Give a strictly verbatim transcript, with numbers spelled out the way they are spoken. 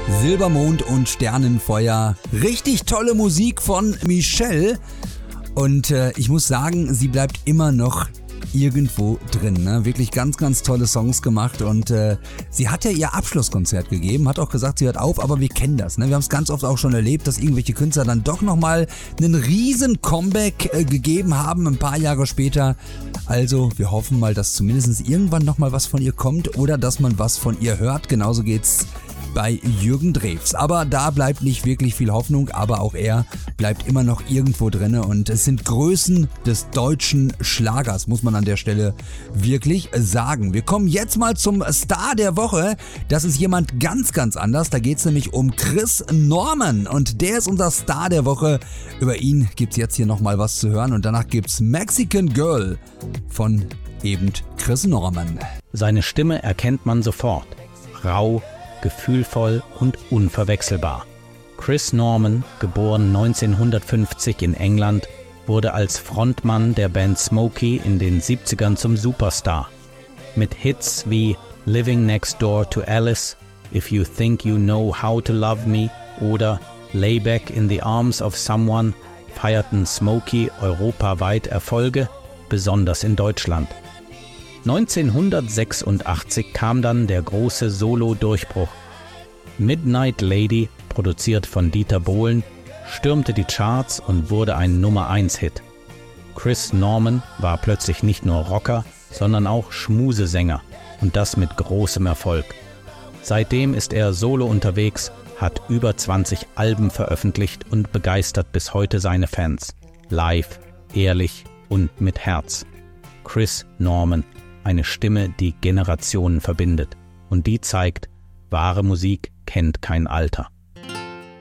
Silbermond und Sternenfeuer. Richtig tolle Musik von Michelle. Und äh, ich muss sagen, sie bleibt immer noch irgendwo drin. Ne? Wirklich ganz, ganz tolle Songs gemacht. Und äh, sie hat ja ihr Abschlusskonzert gegeben, hat auch gesagt, sie hört auf, aber wir kennen das. Ne? Wir haben es ganz oft auch schon erlebt, dass irgendwelche Künstler dann doch nochmal einen riesen Comeback äh, gegeben haben, ein paar Jahre später. Also wir hoffen mal, dass zumindest irgendwann nochmal was von ihr kommt oder dass man was von ihr hört. Genauso geht's bei Jürgen Drews. Aber da bleibt nicht wirklich viel Hoffnung, aber auch er bleibt immer noch irgendwo drin und es sind Größen des deutschen Schlagers, muss man an der Stelle wirklich sagen. Wir kommen jetzt mal zum Star der Woche. Das ist jemand ganz, ganz anders. Da geht es nämlich um Chris Norman und der ist unser Star der Woche. Über ihn gibt es jetzt hier nochmal was zu hören und danach gibt es Mexican Girl von eben Chris Norman. Seine Stimme erkennt man sofort. Rau, gefühlvoll und unverwechselbar. Chris Norman, geboren neunzehnhundertfünfzig in England, wurde als Frontmann der Band Smokey in den siebzigern zum Superstar. Mit Hits wie Living Next Door to Alice, If You Think You Know How to Love Me oder Lay Back in the Arms of Someone feierten Smokey europaweit Erfolge, besonders in Deutschland. neunzehnhundertsechsundachtzig kam dann der große Solo-Durchbruch. Midnight Lady, produziert von Dieter Bohlen, stürmte die Charts und wurde ein Nummer eins Hit. Chris Norman war plötzlich nicht nur Rocker, sondern auch Schmusesänger und das mit großem Erfolg. Seitdem ist er solo unterwegs, hat über zwanzig Alben veröffentlicht und begeistert bis heute seine Fans. Live, ehrlich und mit Herz. Chris Norman. Eine Stimme, die Generationen verbindet und die zeigt, wahre Musik kennt kein Alter.